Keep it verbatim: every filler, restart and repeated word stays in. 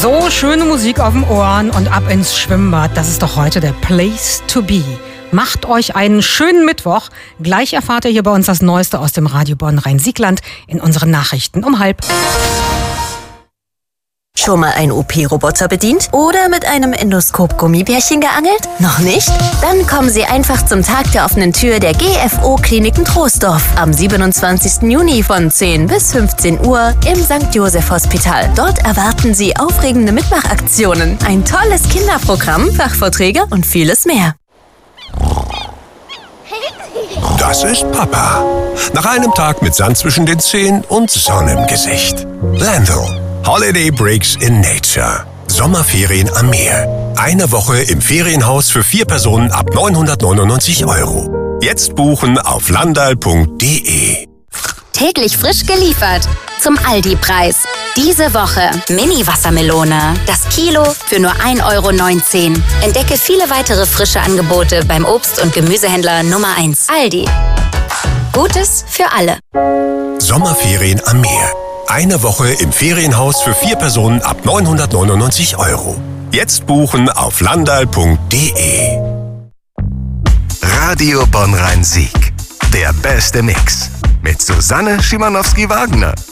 So schöne Musik auf den Ohren und ab ins Schwimmbad. Das ist doch heute der Place to be. Macht euch einen schönen Mittwoch. Gleich erfahrt ihr hier bei uns das Neueste aus dem Radio Bonn-Rhein-Siegland in unseren Nachrichten um halb. Schon mal einen O P-Roboter bedient? Oder mit einem Endoskop-Gummibärchen geangelt? Noch nicht? Dann kommen Sie einfach zum Tag der offenen Tür der G F O-Kliniken Troisdorf am siebenundzwanzigsten Juni von zehn bis fünfzehn Uhr im Sankt Joseph Hospital. Dort erwarten Sie aufregende Mitmachaktionen, ein tolles Kinderprogramm, Fachvorträge und vieles mehr. Das ist Papa. Nach einem Tag mit Sand zwischen den Zehen und Sonne im Gesicht. Landl. Holiday Breaks in Nature. Sommerferien am Meer. Eine Woche im Ferienhaus für vier Personen ab neunhundertneunundneunzig Euro. Jetzt buchen auf landal punkt de. Täglich frisch geliefert. Zum Aldi-Preis. Diese Woche Mini-Wassermelone. Das Kilo für nur ein Euro neunzehn. Entdecke viele weitere frische Angebote beim Obst- und Gemüsehändler Nummer eins. Aldi. Gutes für alle. Sommerferien am Meer. Eine Woche im Ferienhaus für vier Personen ab neunhundertneunundneunzig Euro. Jetzt buchen auf landal punkt de. Radio Bonn-Rhein-Sieg. Der beste Mix. Mit Susanne Schimanowski-Wagner.